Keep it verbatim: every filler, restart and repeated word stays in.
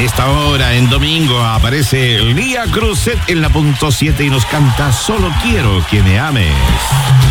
esta hora, en domingo, aparece Lía Cruzet en la punto siete y nos canta Solo quiero que me ames.